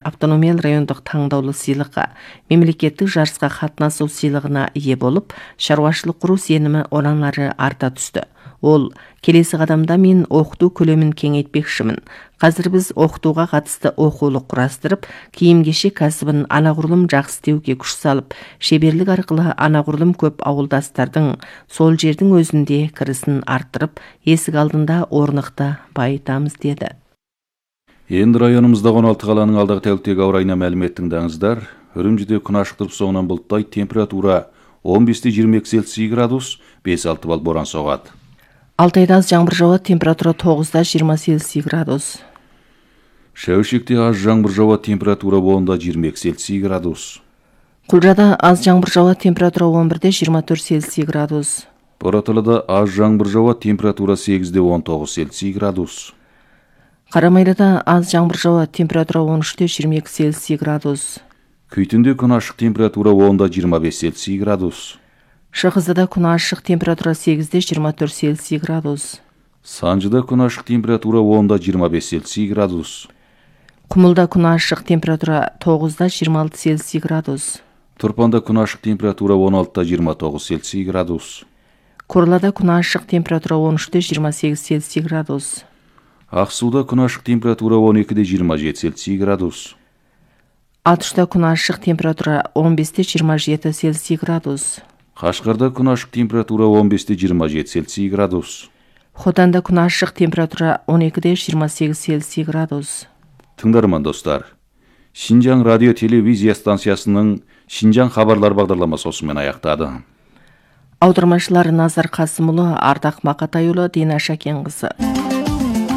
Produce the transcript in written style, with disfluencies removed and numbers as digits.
автономиялы райондық таңдаулы сыйлыққа, мемлекеттік жарысқа қатынасу сыйлығына ие болып, шаруашылық құру сенімі оранлары арта түсті. Ол, келесі қадамда мен оқыту көлемін кеңейтпекшімін. Қазір біз оқытуға қатысты оқулық құрастырып, киім-кешек кәсібін анағұрлым жақсы істеуге күш салып, шеберлік арқылы анағұрлым көп ауылдастардың сол жердің өзінде кірісін арттырып, есік алдында орнықты байытамыз деді. Енді районымызда 16 қаланың алдағы тәуліктегі ауа райына мәлімет тыңдаңыздар. Үрімжіде күн ашықтырып соңынан бұлттай, температура 15-22 Цельсий градус, 5-6 балл боран соғады. Алтайда аз жаңбыр жауады, температура 9-20 Цельсий градус. Шәуішекте аз жаңбыр жауады, температура 10-22 Цельсий градус. Құлжада аз жаңбыр жауады, температура 11-24 Цельсий градус. Бораталыда аз жаңбыр жауады, температура 8-19 Цельсий градус. Қарамайдада аз жаңбыр жауады, температура 13-22 Цельсий градус. Күйтінде күн ашық, температура 10-25 Цельсий градус. Шығызда күн ашық, температура 8-24 Цельсий градус. Санжыда күн ашық, температура 10-25 Цельсий градус. Құмылда күн ашық, температура 9-26 Цельсий градус. Тұрпанда күн ашық, температура 16-29 Цельсий градус. Қорлада күн ашық, температура 13-28 Цельсий градус. Ақсуда күн ашық, температура 12-27 Цельсий градус. Атышта күн ашық, температура 15-27 Цельсий градус. Қашқарда күн ашық, температура 15-27 Цельсий градус. Хотанда күн ашық, температура 12-28 Цельсий градус. Тыңдарман достар, Шинжаң радио телевизия станциясының Шинжаң хабарлар бағдарламасы осымен аяқтады. Аудармашылар Назар Қасымұлы, Ардақ Мақатайұлы, Дина Шакенқызы.